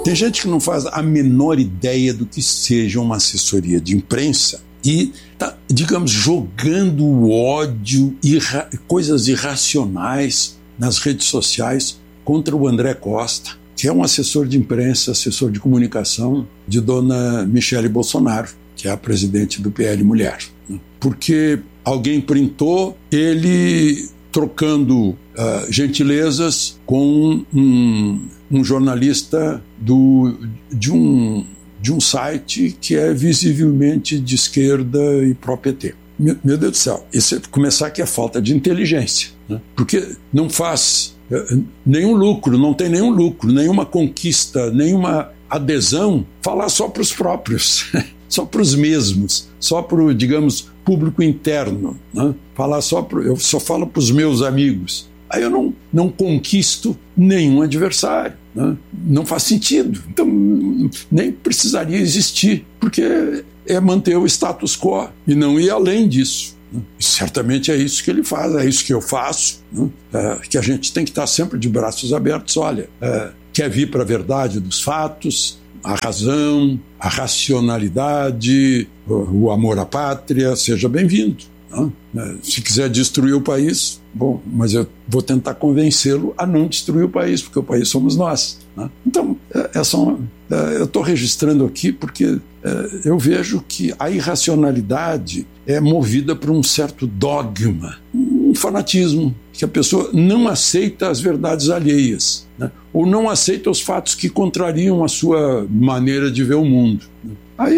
Tem gente que não faz a menor ideia do que seja uma assessoria de imprensa e está, digamos, jogando o ódio e coisas irracionais nas redes sociais contra o André Costa, que é um assessor de imprensa, assessor de comunicação de dona Michele Bolsonaro, que é a presidente do PL Mulher. Porque alguém printou ele trocando gentilezas com um jornalista de um site que é visivelmente de esquerda e pró-PT. Meu Deus do céu, isso é começar que é falta de inteligência, né? Porque não faz nenhum lucro, não tem nenhum lucro, nenhuma conquista, nenhuma adesão, falar só para os próprios, só para os mesmos, só para o, digamos, público interno, né? Falar eu só falo para os meus amigos. Aí eu não conquisto nenhum adversário, né? Não faz sentido. Então, nem precisaria existir, porque é manter o status quo e não ir além disso. E certamente é isso que ele faz, é isso que eu faço, né? Que a gente tem que estar sempre de braços abertos. Olha, quer vir para a verdade dos fatos, a razão, a racionalidade, o amor à pátria, seja bem-vindo. Se quiser destruir o país, bom, mas eu vou tentar convencê-lo a não destruir o país, porque o país somos nós, né? Então, eu estou registrando aqui porque eu vejo que a irracionalidade é movida por um certo dogma, um fanatismo, que a pessoa não aceita as verdades alheias, né? Ou não aceita os fatos que contrariam a sua maneira de ver o mundo, né?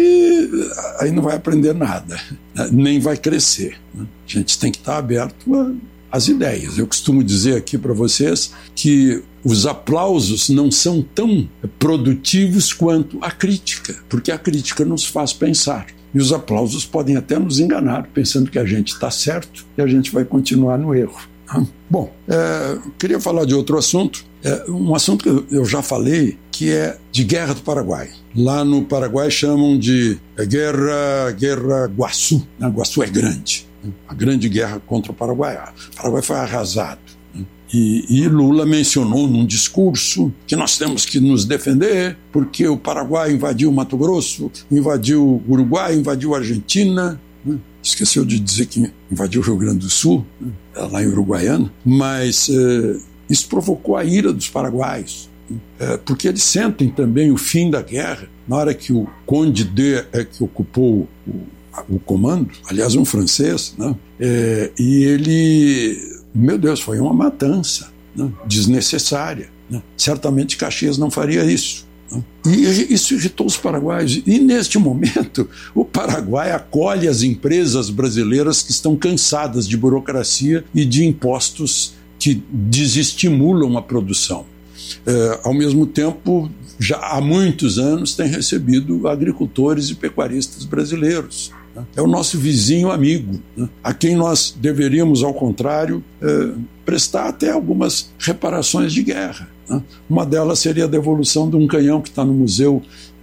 Aí não vai aprender nada, né? Nem vai crescer, né? A gente tem que estar aberto às ideias. Eu costumo dizer aqui para vocês que os aplausos não são tão produtivos quanto a crítica, porque a crítica nos faz pensar. E os aplausos podem até nos enganar, pensando que a gente está certo e a gente vai continuar no erro. Bom, queria falar de outro assunto, um assunto que eu já falei, que é de Guerra do Paraguai. Lá no Paraguai chamam de Guerra Guaçu. Guaçu é grande, a grande guerra contra o Paraguai. O Paraguai foi arrasado. E Lula mencionou num discurso que nós temos que nos defender porque o Paraguai invadiu Mato Grosso, invadiu o Uruguai, invadiu a Argentina, né? Esqueceu de dizer que invadiu o Rio Grande do Sul, né? Lá em Uruguaiana, mas isso provocou a ira dos paraguaios, porque eles sentem também o fim da guerra na hora que o Conde que ocupou o comando, aliás um francês, né? E ele... Meu Deus, foi uma matança, né? Desnecessária, né? Certamente Caxias não faria isso, né? E isso irritou os paraguaios. E neste momento, o Paraguai acolhe as empresas brasileiras que estão cansadas de burocracia e de impostos que desestimulam a produção. Ao mesmo tempo, já há muitos anos tem recebido agricultores e pecuaristas brasileiros. É o nosso vizinho amigo, né? A quem nós deveríamos, ao contrário, prestar até algumas reparações de guerra, né? Uma delas seria a devolução de um canhão que está no museu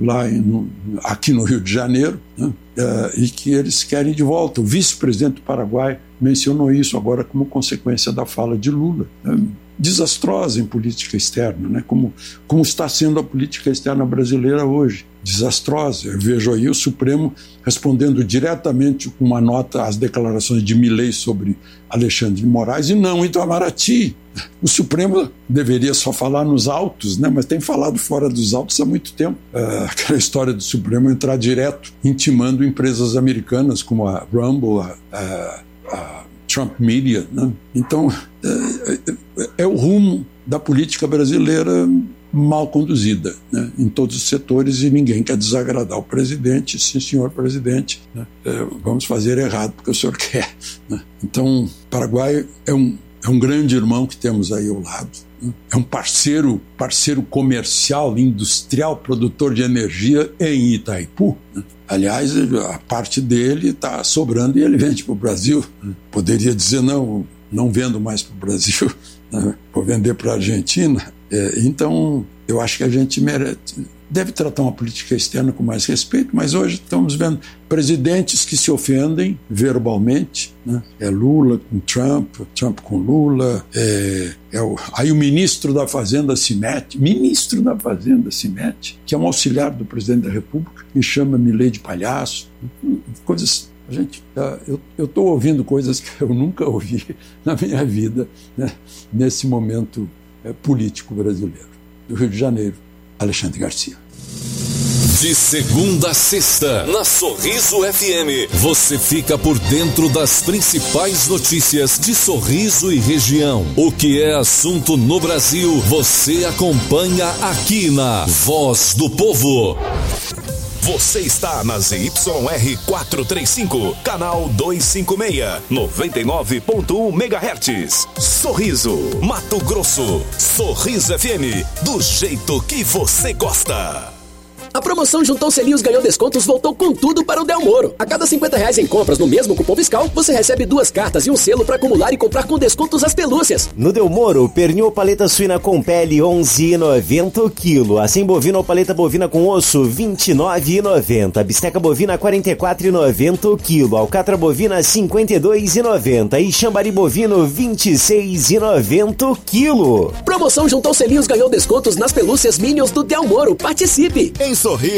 aqui no Rio de Janeiro, né? E que eles querem de volta. O vice-presidente do Paraguai mencionou isso agora como consequência da fala de Lula. Desastrosa em política externa, né? Como está sendo a política externa brasileira hoje. Desastrosa. Eu vejo aí o Supremo respondendo diretamente com uma nota às declarações de Milei sobre Alexandre de Moraes e não Itamaraty. O Supremo deveria só falar nos autos, né? Mas tem falado fora dos autos há muito tempo. Aquela história do Supremo entrar direto, intimando empresas americanas como a Rumble, a Trump Media, né? Então, é o rumo da política brasileira mal conduzida, né? Em todos os setores, e ninguém quer desagradar o presidente. Sim, senhor presidente, né? Vamos fazer errado porque o senhor quer, né? Então, o Paraguai é um grande irmão que temos aí ao lado, né? É um parceiro comercial, industrial, produtor de energia em Itaipu, né? Aliás, a parte dele está sobrando e ele vende para o Brasil, né? Poderia dizer, não vendo mais para o Brasil, né? Vou vender para a Argentina. Então, eu acho que a gente deve tratar uma política externa com mais respeito, mas hoje estamos vendo presidentes que se ofendem verbalmente, né? É Lula com Trump, Trump com Lula, aí o ministro da Fazenda se mete, que é um auxiliar do presidente da República, e chama Milei de palhaço, coisas... Gente, eu estou ouvindo coisas que eu nunca ouvi na minha vida, né? Nesse momento político brasileiro. Do Rio de Janeiro, Alexandre Garcia. De segunda a sexta, na Sorriso FM, você fica por dentro das principais notícias de Sorriso e região. O que é assunto no Brasil, você acompanha aqui na Voz do Povo. Você está na ZYR 435, canal 256, 99.1 MHz. Sorriso, Mato Grosso. Sorriso FM, do jeito que você gosta. A promoção Juntou Selinhos Ganhou Descontos voltou com tudo para o Del Moro. A cada R$50 em compras no mesmo cupom fiscal, você recebe 2 cartas e um selo para acumular e comprar com descontos as pelúcias. No Del Moro, pernil ou paleta suína com pele, R$11,90 o quilo. Assim bovina ou paleta bovina com osso, R$29,90. Bisteca bovina, R$44,90 o quilo. Alcatra bovina, R$52,90. E chambari bovino, R$26,90 o quilo. Promoção Juntou Selinhos Ganhou Descontos nas pelúcias Minions do Del Moro. Participe! Em Sorriso